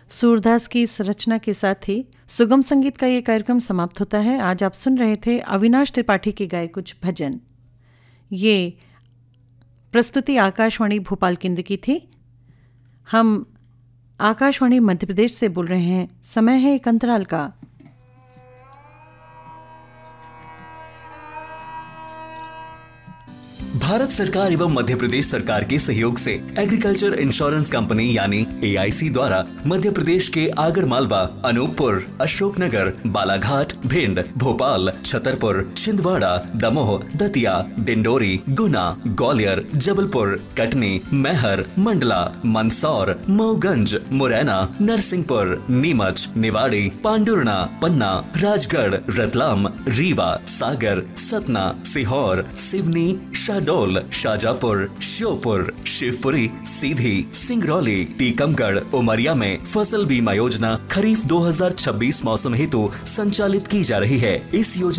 सूरदास की इस रचना के साथ ही सुगम संगीत का ये कार्यक्रम समाप्त होता है। आज आप सुन रहे थे अविनाश त्रिपाठी के गाए कुछ भजन। ये प्रस्तुति आकाशवाणी भोपाल केंद्र की थी। हम आकाशवाणी मध्य प्रदेश से बोल रहे हैं। समय है एक अंतराल का। भारत सरकार एवं मध्य प्रदेश सरकार के सहयोग से एग्रीकल्चर इंश्योरेंस कंपनी यानी AIC द्वारा मध्य प्रदेश के आगरमालवा, अनूपपुर, अशोकनगर, बालाघाट, भिंड, भोपाल, छतरपुर, छिंदवाड़ा, दमोह, दतिया, डिंडोरी, गुना, ग्वालियर, जबलपुर, कटनी, मैहर, मंडला, मंदसौर, मऊगंज, मुरैना, नरसिंहपुर, नीमच, निवाड़ी, पांडुरना, पन्ना, राजगढ़, रतलाम, रीवा, सागर, सतना, सीहोर, सिवनी, शाहडोल, शाजापुर, श्योपुर, शिवपुरी, सीधी, सिंगरौली, टीकमगढ़, उमरिया में फसल बीमा योजना खरीफ 2026 मौसम हेतु संचालित की जा रही है। इस योजना